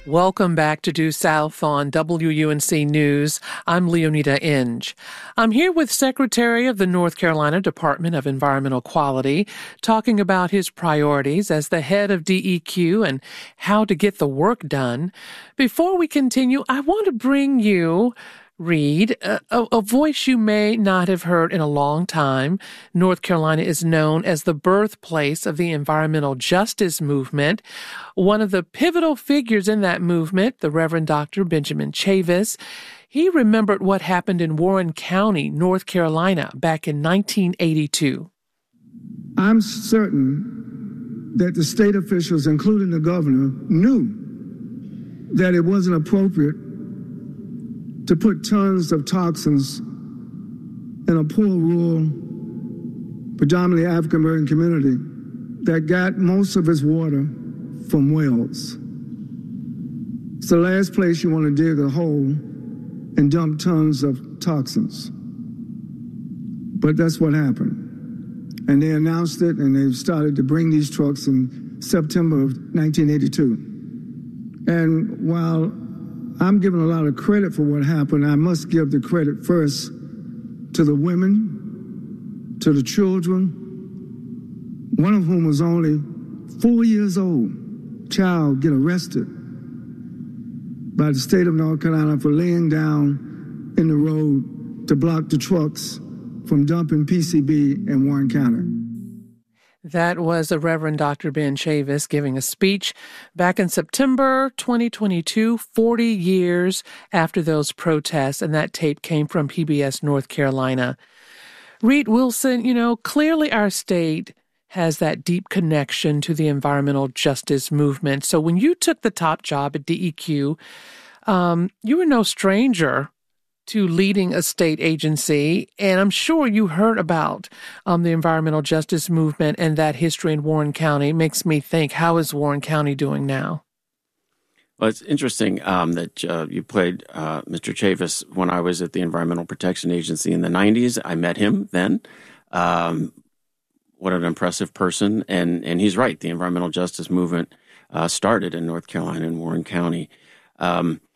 Welcome back to Due South on WUNC News. I'm Leonida Inge. I'm here with Secretary of the North Carolina Department of Environmental Quality, talking about his priorities as the head of DEQ and how to get the work done. Before we continue, I want to bring you Reed, a voice you may not have heard in a long time. North Carolina is known as the birthplace of the environmental justice movement. One of the pivotal figures in that movement, the Reverend Dr. Benjamin Chavis, he remembered what happened in Warren County, North Carolina, back in 1982. I'm certain that the state officials, including the governor, knew that it wasn't appropriate to put tons of toxins in a poor, rural, predominantly African-American community that got most of its water from wells. It's the last place you want to dig a hole and dump tons of toxins. But that's what happened. And they announced it, and they started to bring these trucks in September of 1982. And while I'm giving a lot of credit for what happened, I must give the credit first to the women, to the children, one of whom was only 4 years old, child get arrested by the state of North Carolina for laying down in the road to block the trucks from dumping PCB in Warren County. That was the Reverend Dr. Ben Chavis giving a speech back in September 2022, 40 years after those protests, and that tape came from PBS North Carolina. Reed Wilson, clearly our state has that deep connection to the environmental justice movement. So when you took the top job at DEQ, you were no stranger to leading a state agency, and I'm sure you heard about the environmental justice movement and that history in Warren County. It makes me think, how is Warren County doing now? Well, it's interesting that you played Mr. Chavis when I was at the Environmental Protection Agency in the 90s. I met him then. What an impressive person. And he's right. The environmental justice movement started in North Carolina in Warren County.